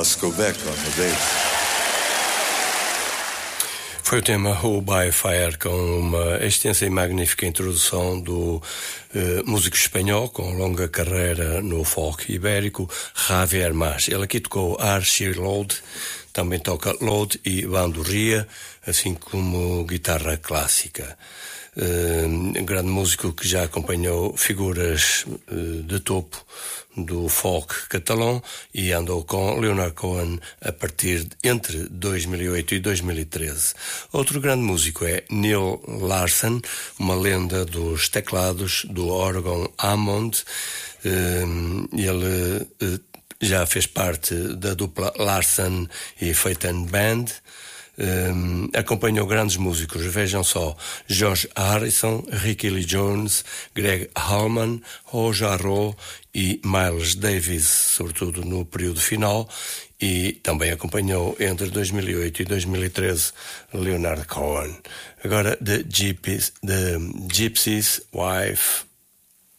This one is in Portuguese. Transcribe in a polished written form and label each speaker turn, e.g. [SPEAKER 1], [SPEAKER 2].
[SPEAKER 1] Moscow Beck on the bass.
[SPEAKER 2] Foi o tema Who by Fire, com uma extensa e magnífica introdução do músico espanhol com longa carreira no folk ibérico, Javier Mas. Ele aqui tocou Archie Load, também toca Load e bandurria, assim como guitarra clássica. Um grande músico que já acompanhou figuras de topo do folk catalão e andou com Leonard Cohen a partir entre 2008 e 2013. Outro grande músico é Neil Larson, uma lenda dos teclados do órgão Hammond. Ele já fez parte da dupla Larson e Phaeton Band. Acompanhou grandes músicos, vejam só: George Harrison, Ricky Lee Jones, Greg Allman, Roger Arro e Miles Davis, sobretudo no período final, e também acompanhou entre 2008 e 2013 Leonard Cohen. Agora The Gypsy's Wife